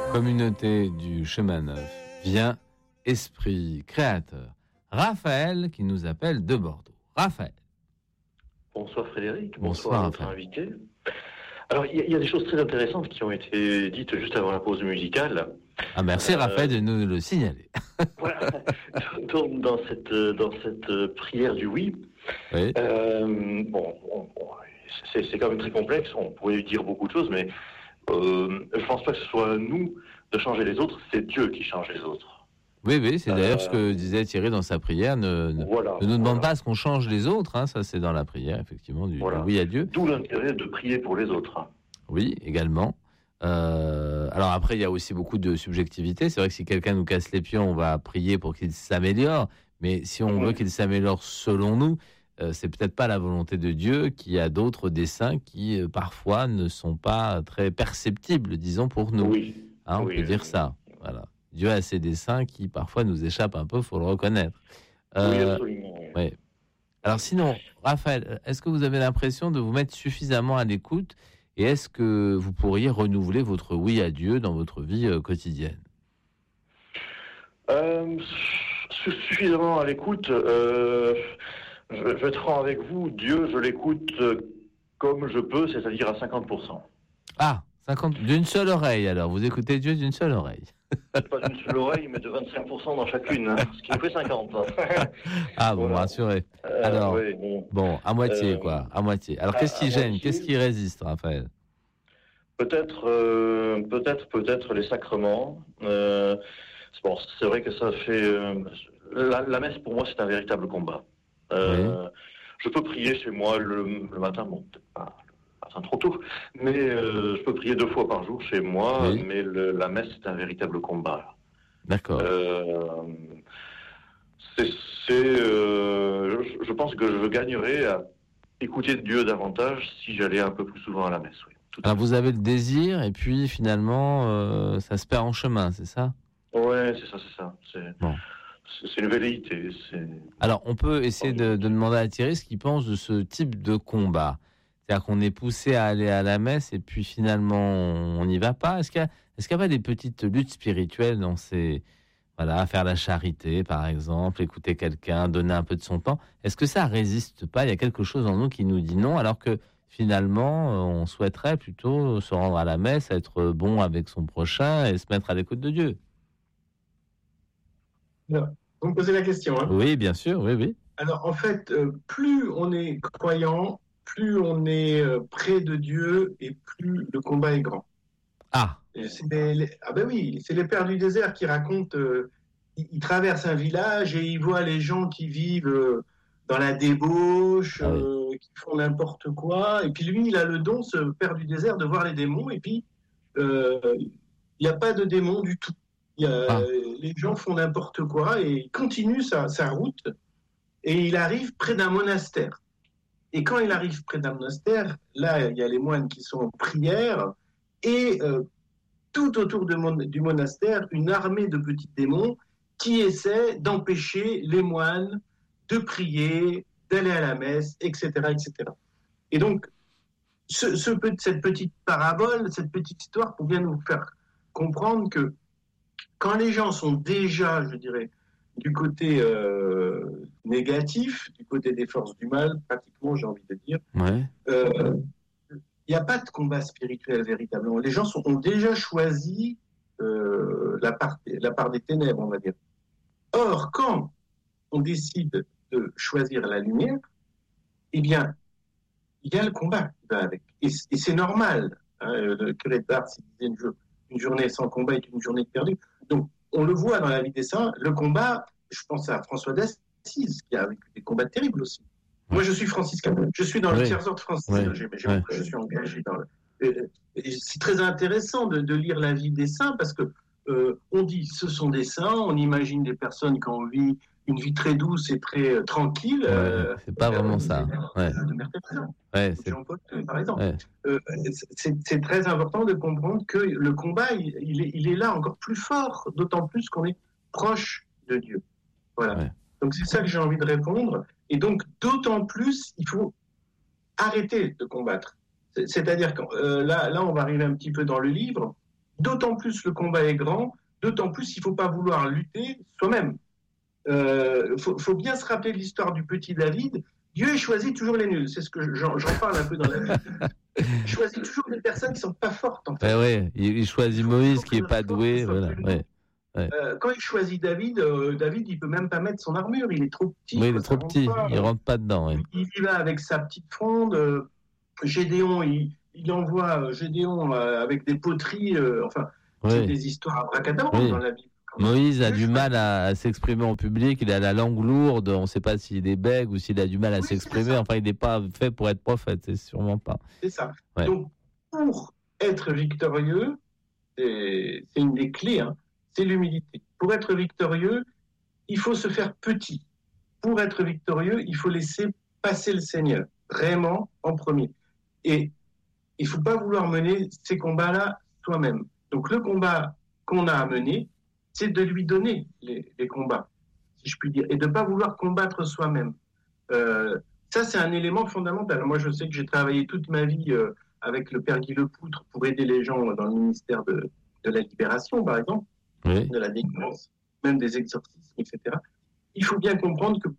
Communauté du chemin neuf, viens, esprit créateur. Raphaël qui nous appelle de Bordeaux. Raphaël. Bonsoir Frédéric, Bonsoir à notre invité. Alors, il y a des choses très intéressantes qui ont été dites juste avant la pause musicale. Ah, merci Raphaël de nous le signaler. Voilà. Donc, dans cette prière du oui, Oui. C'est quand même très complexe, on pourrait dire beaucoup de choses, mais je pense pas que ce soit à nous de changer les autres, c'est Dieu qui change les autres. Oui, c'est d'ailleurs ce que disait Thierry dans sa prière. Ne nous demande pas à ce qu'on change les autres, hein, ça c'est dans la prière, effectivement, du oui à Dieu. D'où l'intérêt de prier pour les autres. Oui, également. Alors après, il y a aussi beaucoup de subjectivité. C'est vrai que si quelqu'un nous casse les pieds, on va prier pour qu'il s'améliore. Mais si on veut qu'il s'améliore selon nous, c'est peut-être pas la volonté de Dieu, qui a d'autres desseins qui parfois ne sont pas très perceptibles, disons, pour nous. On peut dire ça. Voilà. Dieu a ses desseins qui parfois nous échappent un peu, faut le reconnaître. Oui, absolument. Ouais. Alors sinon, Raphaël, est-ce que vous avez l'impression de vous mettre suffisamment à l'écoute et est-ce que vous pourriez renouveler votre oui à Dieu dans votre vie quotidienne ? Suffisamment à l'écoute. Je vais être franc avec vous. Dieu, je l'écoute comme je peux, c'est-à-dire à 50%. Ah, 50 d'une seule oreille alors. Vous écoutez Dieu d'une seule oreille. Pas d'une seule oreille, mais de 25% dans chacune, hein, ce qui nous fait 50. Ah bon, voilà. Rassurez. Alors, oui, bon, à moitié quoi, à moitié. Alors qu'est-ce qui gêne, qu'est-ce qui résiste, Raphaël ? Peut-être les sacrements. Bon, c'est vrai que ça fait la messe pour moi c'est un véritable combat. Je peux prier chez moi le matin, bon peut-être pas trop tôt, mais je peux prier 2 fois par jour chez moi, mais la messe c'est un véritable combat. D'accord. Je pense que je gagnerais à écouter Dieu davantage si j'allais un peu plus souvent à la messe. Oui. Alors vous avez le désir et puis finalement ça se perd en chemin, c'est ça ? Ouais, c'est ça. C'est une velléité. Alors on peut essayer de demander à Thierry ce qu'il pense de ce type de combat. C'est-à-dire qu'on est poussé à aller à la messe et puis finalement on n'y va pas. Est-ce qu'il y a pas des petites luttes spirituelles dans ces... Voilà, faire la charité par exemple, écouter quelqu'un, donner un peu de son temps. Est-ce que ça résiste pas ? Il y a quelque chose en nous qui nous dit non alors que finalement on souhaiterait plutôt se rendre à la messe, être bon avec son prochain et se mettre à l'écoute de Dieu. Alors, vous me posez la question, hein ? Oui, bien sûr, oui. Alors en fait, plus on est croyant, plus on est près de Dieu et plus le combat est grand. Ah. Oui, c'est les pères du désert qui racontent, ils traversent un village et ils voient les gens qui vivent dans la débauche, qui font n'importe quoi, et puis lui, il a le don, ce père du désert, de voir les démons, et puis il n'y a pas de démons du tout. Les gens font n'importe quoi et il continue sa route et il arrive près d'un monastère. Et quand il arrive près d'un monastère, là, il y a les moines qui sont en prière et tout autour du monastère, une armée de petits démons qui essaient d'empêcher les moines de prier, d'aller à la messe, etc., etc. Et donc, cette petite parabole, cette petite histoire, pour bien nous faire comprendre que quand les gens sont déjà, je dirais, du côté négatif, du côté des forces du mal, pratiquement, j'ai envie de dire, il n'y a pas de combat spirituel véritablement. Les gens ont déjà choisi la part des ténèbres, on va dire. Or, quand on décide de choisir la lumière, eh bien, il y a le combat qui va avec. Et c'est normal. Hein, le curé de Ars disait une journée sans combat est une journée perdue. Donc, on le voit dans la vie des saints, le combat, je pense à François d'Assise, qui a vécu des combats terribles aussi. Moi, je suis franciscain. Je suis dans le tiers-ordre franciscain. Je suis engagé dans c'est très intéressant de lire la vie des saints parce que on dit ce sont des saints, on imagine des personnes qui ont une vie très douce et très tranquille. C'est pas vraiment ça. Jean-Paul, par exemple. C'est très important de comprendre que le combat, il est là encore plus fort, d'autant plus qu'on est proche de Dieu. Voilà. Donc c'est ça que j'ai envie de répondre. Et donc d'autant plus, il faut arrêter de combattre. C'est-à-dire que là, on va arriver un petit peu dans le livre. d'autant plus le combat est grand, d'autant plus il ne faut pas vouloir lutter soi-même. Faut bien se rappeler de l'histoire du petit David. Dieu choisit toujours les nuls. C'est ce que j'en parle un peu dans la Bible. Il choisit toujours des personnes qui ne sont pas fortes. En fait. Ouais, il choisit Moïse qui n'est pas doué. Voilà, ouais. Quand il choisit David, David, il peut même pas mettre son armure. Il est trop petit. Oui, il est trop petit. Il rentre pas dedans. Ouais. Il y va avec sa petite fronde. Gédéon, il envoie Gédéon avec des poteries. C'est des histoires abracadabrantes dans la Bible. Moïse a du mal à s'exprimer en public. Il a la langue lourde. On ne sait pas s'il est bègue ou s'il a du mal à s'exprimer. Enfin, il n'est pas fait pour être prophète. C'est sûrement pas. C'est ça. Ouais. Donc, pour être victorieux, c'est une des clés. C'est l'humilité. Pour être victorieux, il faut se faire petit. Pour être victorieux, il faut laisser passer le Seigneur, vraiment en premier. Et il ne faut pas vouloir mener ces combats-là soi-même. Donc le combat qu'on a à mener, c'est de lui donner les combats, si je puis dire, et de ne pas vouloir combattre soi-même. Ça, c'est un élément fondamental. Moi, je sais que j'ai travaillé toute ma vie avec le Père Guy Lepoutre pour aider les gens dans le ministère de la libération, par exemple. De la délivrance, même des exorcismes, etc. Il faut bien comprendre que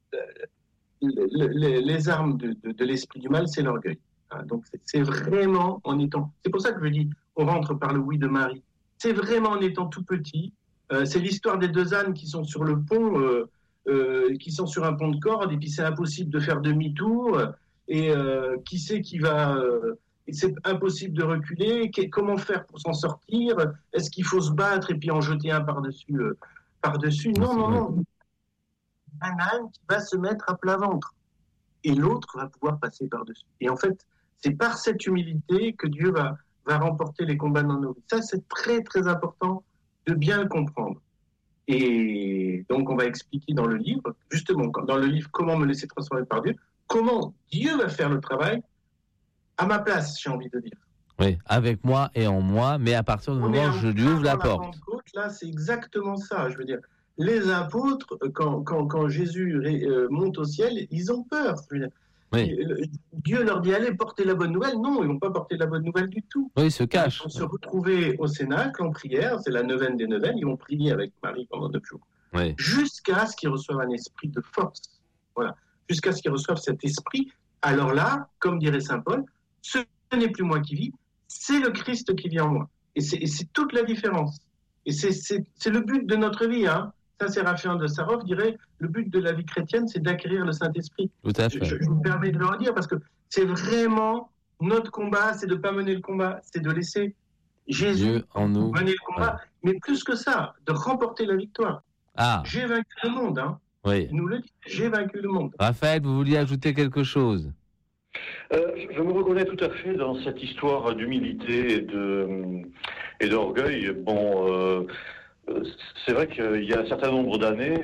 les armes de l'esprit du mal, c'est l'orgueil. Donc c'est vraiment en étant... C'est pour ça que je dis, on rentre par le oui de Marie. C'est vraiment en étant tout petit. C'est l'histoire des deux ânes qui sont sur le pont, qui sont sur un pont de corde, et puis c'est impossible de faire demi-tour. Et qui c'est qui va... c'est impossible de reculer. Comment faire pour s'en sortir? Est-ce qu'il faut se battre et puis en jeter un par-dessus Non. Un âne qui va se mettre à plat ventre. Et l'autre va pouvoir passer par-dessus. Et en fait, c'est par cette humilité que Dieu va remporter les combats dans nos vies. Ça, c'est très, très important de bien le comprendre. Et donc, on va expliquer dans le livre, justement, dans le livre « Comment me laisser transformer par Dieu », comment Dieu va faire le travail à ma place, j'ai envie de dire. Oui, avec moi et en moi, mais à partir du moment où je lui ouvre la porte. Là, c'est exactement ça. Je veux dire, les apôtres, quand Jésus monte au ciel, ils ont peur. Je veux dire, Dieu leur dit, allez, porter la bonne nouvelle. Non, ils ne vont pas porter la bonne nouvelle du tout. Oui, ils se cachent. Ils vont se retrouver au Cénacle en prière. C'est la neuvaine des neuvaines. Ils vont prier avec Marie pendant 9 jours. Oui. Jusqu'à ce qu'ils reçoivent un esprit de force. Voilà. Jusqu'à ce qu'ils reçoivent cet esprit. Alors là, comme dirait saint Paul, ce n'est plus moi qui vis, c'est le Christ qui vit en moi. Et c'est toute la différence. Et c'est le but de notre vie. Saint-Séraphin de Sarov dirait, le but de la vie chrétienne, c'est d'acquérir le Saint-Esprit. Tout à fait. Je me permets de le redire parce que c'est vraiment notre combat, c'est de ne pas mener le combat, c'est de laisser Jésus en nous mener le combat. Mais plus que ça, de remporter la victoire. J'ai vaincu le monde. Oui. Il nous le dit, j'ai vaincu le monde. Raphaël, vous vouliez ajouter quelque chose? Je me reconnais tout à fait dans cette histoire d'humilité et d'orgueil. Bon, c'est vrai qu'il y a un certain nombre d'années,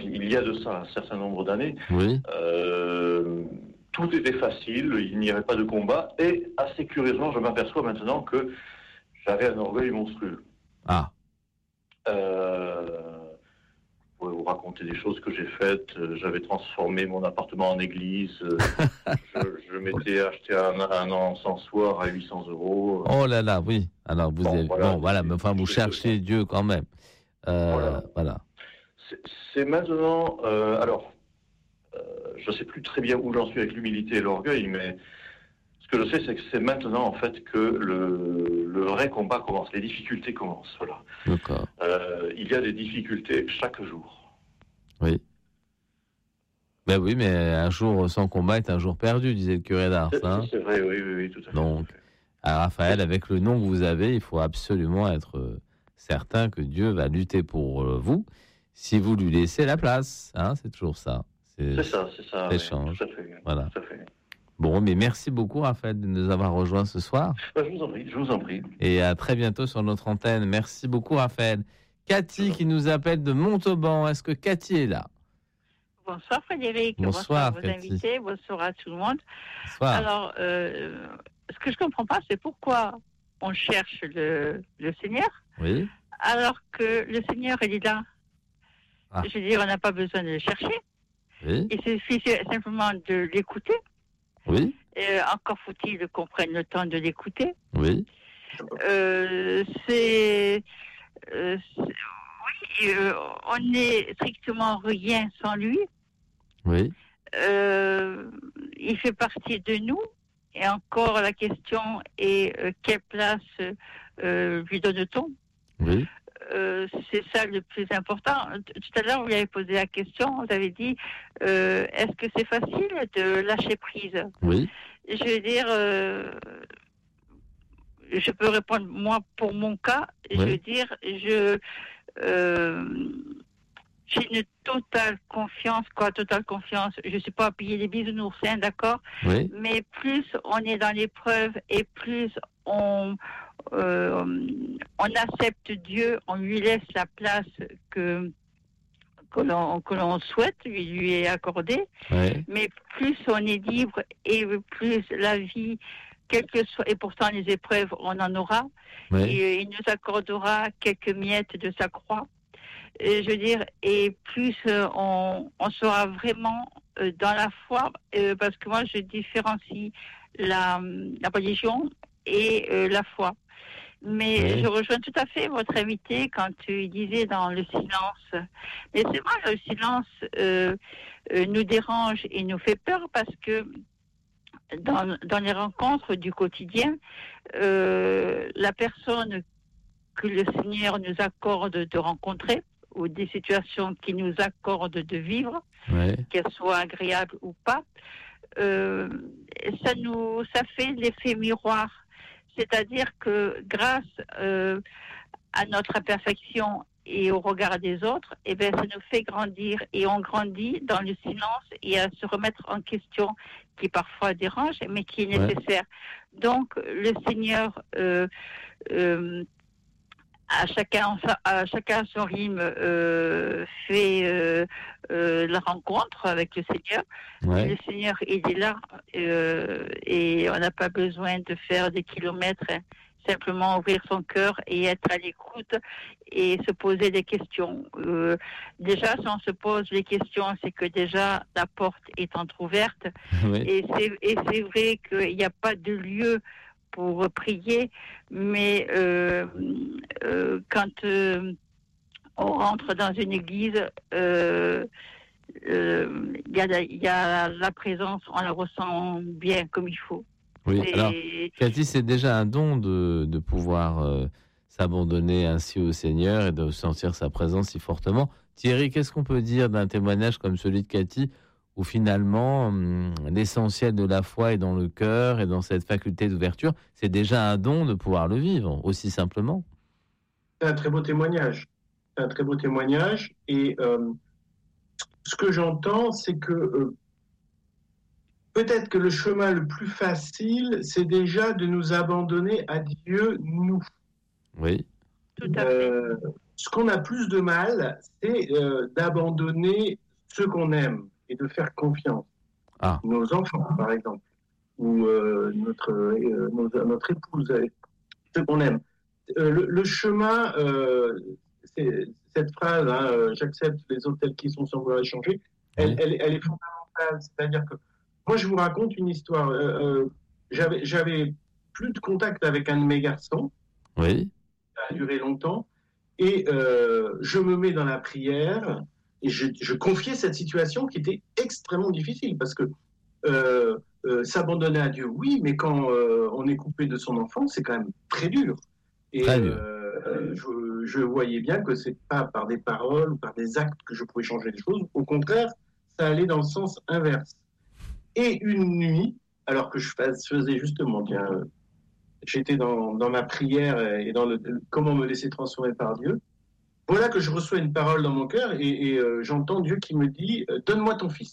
oui. Tout était facile, il n'y avait pas de combat, et assez curieusement, je m'aperçois maintenant que j'avais un orgueil monstrueux. Je pourrais vous raconter des choses que j'ai faites. J'avais transformé mon appartement en église. Je m'étais acheté un encensoir à 800 €. Oh là là, oui. Alors vous mais enfin vous cherchez Dieu quand même. Voilà. C'est maintenant. Je ne sais plus très bien où j'en suis avec l'humilité et l'orgueil, mais ce que je sais, c'est que c'est maintenant en fait que le vrai combat commence. Les difficultés commencent. Voilà. D'accord. Il y a des difficultés chaque jour. Oui. Ben oui, mais un jour sans combat est un jour perdu, disait le curé d'Ars. C'est vrai, oui, tout à fait. Donc, à Raphaël, avec le nom que vous avez, il faut absolument être certain que Dieu va lutter pour vous si vous lui laissez la place. C'est toujours ça. C'est ça. L'échange. Tout à fait. Voilà. Tout à fait. Bon, mais merci beaucoup, Raphaël, de nous avoir rejoints ce soir. Je vous en prie. Et à très bientôt sur notre antenne. Merci beaucoup, Raphaël. Cathy qui nous appelle de Montauban. Est-ce que Cathy est là? Bonsoir Frédéric. Bonsoir vos invités. Bonsoir à tout le monde. Bonsoir. Alors, ce que je ne comprends pas, c'est pourquoi on cherche le Seigneur, oui, alors que le Seigneur, il est là. Je veux dire, on n'a pas besoin de le chercher. Oui. Il suffit simplement de l'écouter. Oui. Encore faut-il qu'on prenne le temps de l'écouter. Oui. Oui, on n'est strictement rien sans lui. Oui. Il fait partie de nous. Et encore, la question est quelle place lui donne-t-on? Oui. C'est ça le plus important. Tout à l'heure, vous lui avez posé la question, vous avez dit est-ce que c'est facile de lâcher prise? Oui. Je veux dire, je peux répondre, moi, pour mon cas, je veux dire, j'ai une totale confiance, je ne suis pas à payer des bisounours, d'accord? Oui. Mais plus on est dans l'épreuve et plus on accepte Dieu, on lui laisse la place que l'on souhaite lui accorder, mais plus on est libre et plus la vie, quelle que soit, et pourtant les épreuves, on en aura, et il nous accordera quelques miettes de sa croix. Je veux dire, et plus on sera vraiment dans la foi, parce que moi je différencie la religion et la foi. Mais je rejoins tout à fait votre invité quand il disait dans le silence. Mais c'est vrai, le silence nous dérange et nous fait peur parce que dans les rencontres du quotidien, la personne que le Seigneur nous accorde de rencontrer, ou des situations qu'il nous accorde de vivre, qu'elles soient agréables ou pas, ça fait l'effet miroir. C'est-à-dire que grâce à notre imperfection et au regard des autres, ça nous fait grandir. Et on grandit dans le silence et à se remettre en question, qui parfois dérange, mais qui est nécessaire. Donc, le Seigneur... à chacun son rythme fait la rencontre avec le Seigneur. Le Seigneur, il est là et on n'a pas besoin de faire des kilomètres, simplement ouvrir son cœur et être à l'écoute et se poser des questions. Déjà, si on se pose les questions, c'est que déjà la porte est entrouverte. Et c'est vrai qu'il n'y a pas de lieu pour prier, mais quand on rentre dans une église, il y a la présence, on la ressent bien comme il faut. Oui, alors, Cathy, c'est déjà un don de pouvoir s'abandonner ainsi au Seigneur et de sentir sa présence si fortement. Thierry, qu'est-ce qu'on peut dire d'un témoignage comme celui de Cathy, où finalement, l'essentiel de la foi est dans le cœur et dans cette faculté d'ouverture? C'est déjà un don de pouvoir le vivre, aussi simplement. C'est un très beau témoignage. Et ce que j'entends, c'est que peut-être que le chemin le plus facile, c'est déjà de nous abandonner à Dieu, nous. Oui. Tout à fait. Ce qu'on a plus de mal, c'est d'abandonner ceux qu'on aime et de faire confiance. Nos enfants, par exemple, ou notre épouse, ceux qu'on aime. Le chemin, c'est cette phrase, j'accepte les autres tels qu'ils sont sans vouloir les changer, elle est fondamentale. C'est-à-dire que moi, je vous raconte une histoire. J'avais plus de contact avec un de mes garçons. Oui. Ça a duré longtemps. Et je me mets dans la prière et je confiais cette situation qui était extrêmement difficile parce que s'abandonner à Dieu, oui, mais quand on est coupé de son enfant, c'est quand même très dur. Et je voyais bien que c'est pas par des paroles ou par des actes que je pouvais changer les choses. Au contraire, ça allait dans le sens inverse. Et une nuit, alors que je faisais justement, j'étais dans ma prière et dans comment me laisser transformer par Dieu, voilà que je reçois une parole dans mon cœur et j'entends Dieu qui me dit « Donne-moi ton fils ».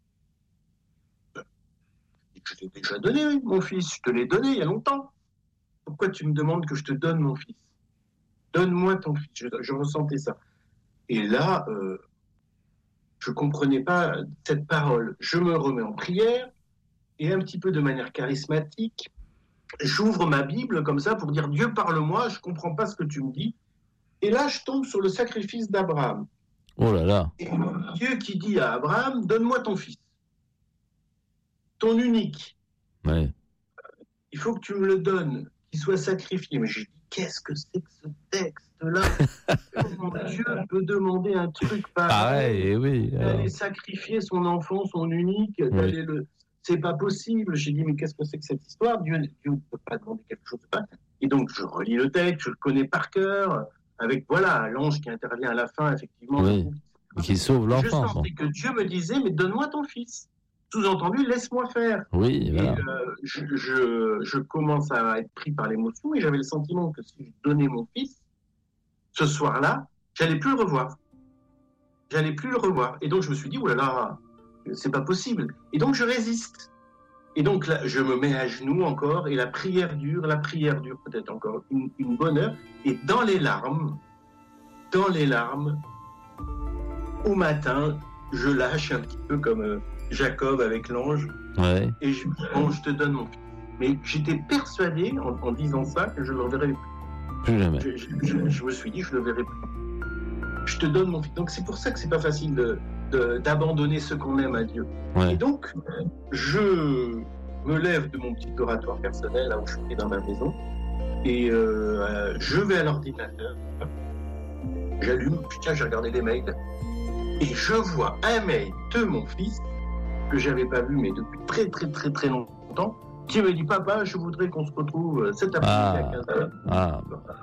Je t'ai déjà donné, mon fils, je te l'ai donné il y a longtemps. Pourquoi tu me demandes que je te donne mon fils? Donne-moi ton fils. Je ressentais ça. Et là, je ne comprenais pas cette parole. Je me remets en prière et un petit peu de manière charismatique, j'ouvre ma Bible comme ça pour dire « Dieu, parle-moi, je ne comprends pas ce que tu me dis ». Et là, je tombe sur le sacrifice d'Abraham. Oh là là. Et Dieu qui dit à Abraham « Donne-moi ton fils, ton unique. Ouais. Il faut que tu me le donnes, qu'il soit sacrifié. Mais j'ai dit, qu'est-ce que c'est que ce texte-là? Comment Dieu peut demander un truc pareil, oui. D'aller sacrifier son enfant, son unique, d'aller le... C'est pas possible. J'ai dit, mais qu'est-ce que c'est que cette histoire? Dieu ne peut pas demander quelque chose de pareil. Et donc, je relis le texte, je le connais par cœur, avec, voilà, l'ange qui intervient à la fin, effectivement. Oui. Qui sauve l'enfant. Je sentais que Dieu me disait, mais donne-moi ton fils. Sous-entendu, laisse-moi faire. Oui, voilà. Et je commence à être pris par l'émotion et j'avais le sentiment que si je donnais mon fils, ce soir-là, j'allais plus le revoir. Et donc, je me suis dit, oh là là, c'est pas possible. Et donc, je résiste. Et donc, là, je me mets à genoux encore et la prière dure peut-être encore une bonne heure. Et dans les larmes, au matin, je lâche un petit peu comme Jacob avec l'ange. Ouais. Et je dis, bon, je te donne mon fils. Mais j'étais persuadé, en disant ça, que je ne le reverrai plus. Plus jamais. Je me suis dit, je ne le verrai plus. Je te donne mon fils. Donc, c'est pour ça que c'est pas facile d'abandonner ce qu'on aime à Dieu. Ouais. Et donc, je me lève de mon petit oratoire personnel, là où je suis dans ma maison, et je vais à l'ordinateur, j'allume, putain, j'ai regardé les mails, et je vois un mail de mon fils, que j'avais pas vu, mais depuis très très très très longtemps, qui me dit, papa, je voudrais qu'on se retrouve cet après-midi à 15h.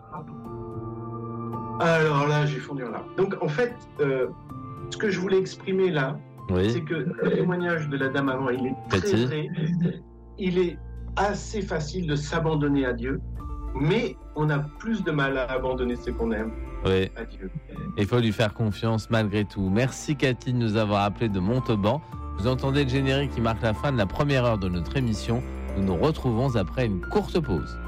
Alors là, j'ai fondu en larmes. Donc, en fait, ce que je voulais exprimer là, c'est que le témoignage de la dame avant, il est très vrai. Il est assez facile de s'abandonner à Dieu, mais on a plus de mal à abandonner ce qu'on aime à Dieu. Il faut lui faire confiance malgré tout. Merci Cathy de nous avoir appelé de Montauban. Vous entendez le générique qui marque la fin de la première heure de notre émission. Nous nous retrouvons après une courte pause.